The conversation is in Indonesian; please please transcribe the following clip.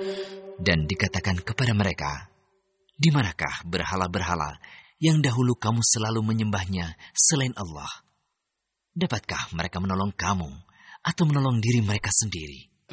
Dan dikatakan kepada mereka, di manakah berhala-berhala yang dahulu kamu selalu menyembahnya selain Allah? Dapatkah mereka menolong kamu atau menolong diri mereka sendiri?